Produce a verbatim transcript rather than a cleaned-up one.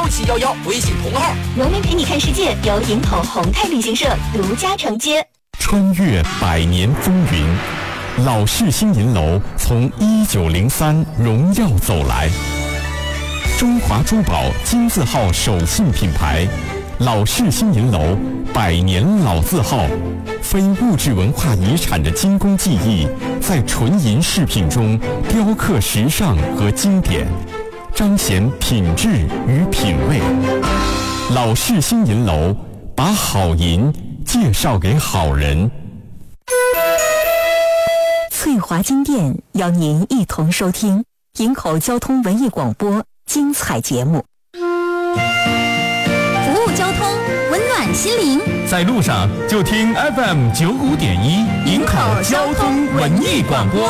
七一一微信同号。 农民陪你看世界由营口宏泰旅行社独家承接。 穿越百年风云，老式新银楼从一九零三荣耀走来。中华珠宝金字号手信品牌，老式新银楼百年老字号，非物质文化遗产的精工技艺，在纯银饰品中雕刻时尚和经典，彰显品质与品味。老式新银楼，把好银介绍给好人。 翠华金店邀您一同收听营口交通文艺广播精彩节目， 服务交通，温暖心灵。 在路上就听 F M 九五点一营口交通文艺广播。